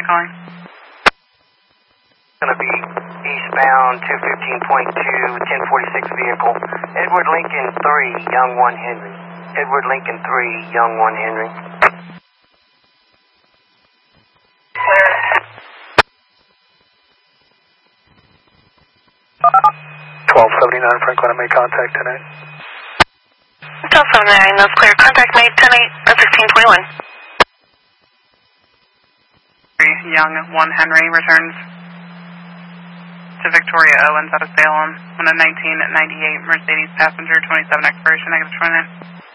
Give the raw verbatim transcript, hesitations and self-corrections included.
calling? It's going to be eastbound two fifteen point two, ten forty-six vehicle. Edward Lincoln three, Young one Henry. Edward Lincoln three, Young one Henry. twelve seventy-nine Franklin, I made contact tonight. twelve seventy-nine, that's clear. Contact made ten eight, sixteen twenty-one. Young one Henry returns to Victoria Owens out of Salem on a nineteen ninety-eight Mercedes passenger, twenty-seven expiration, negative twenty-nine.